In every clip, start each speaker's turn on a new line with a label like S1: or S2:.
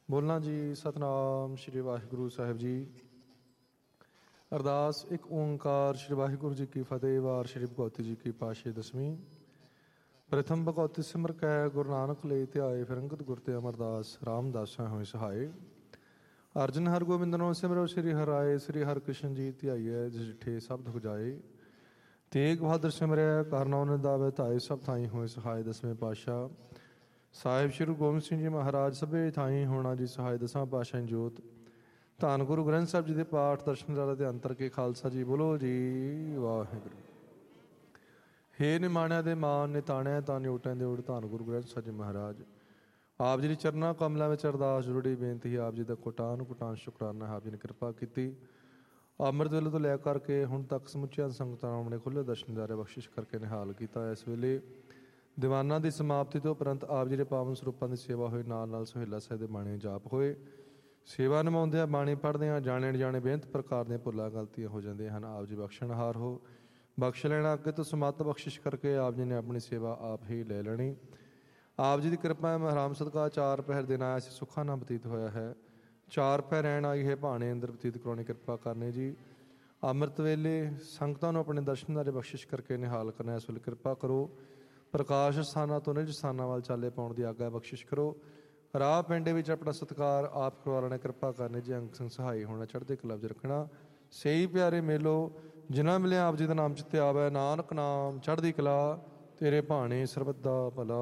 S1: ਬੋਲਣਾ ਜੀ। ਸਤਨਾਮ ਸ਼੍ਰੀ ਵਾਹਿਗੁਰੂ ਸਾਹਿਬ ਜੀ। ਅਰਦਾਸ। ਇੱਕ ਓਂਕਾਰ ਸ਼੍ਰੀ ਵਾਹਿਗੁਰੂ ਜੀ ਕੀ ਫਤਿਹ। ਵਾਰ ਸ਼੍ਰੀ ਭਗਵਤੀ ਜੀ ਕੀ ਪਾਸ਼ੇ ਦਸਵੀਂ। ਪ੍ਰਥਮ ਭਗਵਤੀ ਸਿਮਰ ਕੈ ਗੁਰੂ ਨਾਨਕ ਲਈ ਧਿਆਏ। ਫਿਰ ਅੰਗਦ ਗੁਰ ਤੇ ਅਮਰਦਾਸ ਰਾਮਦਾਸਾਂ ਹੋਏ ਸਹਾਏ। ਅਰਜਨ ਹਰ ਗੋਬਿੰਦਨੋ ਸਿਮਰੋ ਸ੍ਰੀ ਹਰਿ ਸ੍ਰੀ ਹਰਿ ਕ੍ਰਿਸ਼ਨ ਜੀ ਧਿਆਈਐ। ਜਿਸ ਡਿਠੇ ਸਭ ਦੁਖ ਜਾਏ। ਤੇਗ ਬਹਾਦਰ ਸਿਮਰਿਆ ਕਰ ਨਾਉ ਨਿਦਾਵੇ ਧਾਏ। ਸਭ ਥਾਈ ਹੋਏ ਸਹਾਏ। ਦਸਵੇਂ ਪਾਤਸ਼ਾਹ ਸਾਹਿਬ ਸ਼੍ਰੀ ਗੁਰੂ ਗੋਬਿੰਦ ਸਿੰਘ ਜੀ ਮਹਾਰਾਜ ਸਭੇ ਥਾਈ ਹੋਣਾ ਜੀ ਸਹਾਏ। ਦਸਾਂ ਪਾਤਸ਼ਾਹ ਜੋਤ ਧੰਨ ਗੁਰੂ ਗ੍ਰੰਥ ਸਾਹਿਬ ਜੀ ਦੇ ਪਾਠ ਦਰਸ਼ਨ ਰਾਲਾ ਦੇ ਅੰਤਰ ਕੇ ਖਾਲਸਾ ਜੀ ਬੋਲੋ ਜੀ ਵਾਹਿਗੁਰੂ। ਹੇ ਨਿਮਾਣਿਆਂ ਦੇ ਮਾਨ ਨਿਤਾਣਿਆ ਤਾਂ ਨਿਉਟਿਆਂ ਦੇ ਉੜ। ਧੰਨ ਗੁਰੂ ਗ੍ਰੰਥ ਸਾਹਿਬ ਜੀ ਮਹਾਰਾਜ ਆਪ ਜੀ ਦੀ ਚਰਨਾਂ ਕਮਲਾਂ ਵਿੱਚ ਅਰਦਾਸ ਜੁੜੀ ਬੇਨਤੀ। ਆਪ ਜੀ ਦਾ ਕੋਟਾਨ ਕੋਟਾਨ ਸ਼ੁਕਰਾਨਾ। ਆਪ ਜੀ ਨੇ ਕਿਰਪਾ ਕੀਤੀ ਅੰਮ੍ਰਿਤ ਵੇਲੇ ਤੋਂ ਲੈ ਕਰਕੇ ਹੁਣ ਤੱਕ ਸਮੁੱਚੀਆਂ ਸੰਗਤਾਂ ਨੂੰ ਆਪਣੇ ਖੁੱਲ੍ਹੇ ਦਰਸ਼ਨ ਦਾਰੇ ਬਖਸ਼ਿਸ਼ ਕਰਕੇ ਨਿਹਾਲ ਕੀਤਾ। ਇਸ ਵੇਲੇ ਦੀਵਾਨਾਂ ਦੀ ਸਮਾਪਤੀ ਤੋਂ ਉਪਰੰਤ ਆਪ ਜੀ ਦੇ ਪਾਵਨ ਸਰੂਪਾਂ ਦੀ ਸੇਵਾ ਹੋਈ। ਨਾਲ ਨਾਲ ਸੁਹੇਲਾ ਸਾਹਿਬ ਦੇ ਬਾਣੀ ਜਾਪ ਹੋਏ। ਸੇਵਾ ਨਿਭਾਉਂਦਿਆਂ ਬਾਣੀ ਪੜ੍ਹਦਿਆਂ ਜਾਣੇ ਅਣਜਾਣੇ ਬੇਅੰਤ ਪ੍ਰਕਾਰ ਦੀਆਂ ਭੁੱਲਾਂ ਗਲਤੀਆਂ ਹੋ ਜਾਂਦੀਆਂ ਹਨ। ਆਪ ਜੀ ਬਖਸ਼ਣਹਾਰ ਹੋ। ਬਖਸ਼ ਲੈਣਾ। ਅੱਗੇ ਤੋਂ ਸਮੱਤ ਬਖਸ਼ਿਸ਼ ਕਰਕੇ ਆਪ ਜੀ ਨੇ ਆਪਣੀ ਸੇਵਾ ਆਪ ਹੀ ਲੈ ਲੈਣੀ। ਆਪ ਜੀ ਦੀ ਕਿਰਪਾ ਮਹਿਰਾਮ ਸਦਕਾ 4 ਪਹਿਰ ਦਿਨ ਆਇਆ ਸੀ ਸੁੱਖਾਂ ਨਾਲ ਬਤੀਤ ਹੋਇਆ ਹੈ। 4 ਪਹਿਰ ਰਹਿਣ ਆਈ ਹੈ ਭਾਣੇ ਅੰਦਰ ਬਤੀਤ ਕਰਾਉਣੀ ਕਿਰਪਾ ਕਰਨੀ ਜੀ। ਅੰਮ੍ਰਿਤ ਵੇਲੇ ਸੰਗਤਾਂ ਨੂੰ ਆਪਣੇ ਦਰਸ਼ਨ ਦਾਰੇ ਬਖਸ਼ਿਸ਼ ਕਰਕੇ ਨਿਹਾਲ ਕਰਨਾ। ਇਸ ਵੇਲੇ ਕਿਰਪਾ ਕਰੋ ਪ੍ਰਕਾਸ਼ ਸਥਾਨਾਂ ਤੋਂ ਨਿਜ ਸਥਾਨਾਂ ਵੱਲ ਚਾਲੇ ਪਾਉਣ ਦੀ ਆਗਿਆ ਬਖਸ਼ਿਸ਼ ਕਰੋ। ਰਾਹ ਪਿੰਡੇ ਵਿੱਚ ਆਪਣਾ ਸਤਿਕਾਰ ਆਪ ਕਰਵਾ ਲੈਣਾ ਕਿਰਪਾ ਕਰਨੀ ਜੀ। ਅੰਗ ਸੰਗ ਸਹਾਈ ਹੋਣਾ ਚੜ੍ਹਦੇ ਕਲਾ ਵਿੱਚ ਰੱਖਣਾ। ਸਹੀ ਪਿਆਰੇ ਮੇਲੋ ਜਿਨ੍ਹਾਂ ਮਿਲਿਆ ਆਪ ਜੀ ਦਾ ਨਾਮ ਚਿੱਤੇ ਆਵੈ। ਨਾਨਕ ਨਾਮ ਚੜ੍ਹਦੀ ਕਲਾ ਤੇਰੇ ਭਾਣੇ ਸਰਬਤ ਦਾ ਭਲਾ।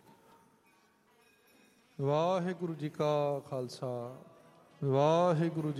S1: ਵਾਹਿਗੁਰੂ ਜੀ ਕਾ ਖਾਲਸਾ ਵਾਹਿਗੁਰੂ ਜੀ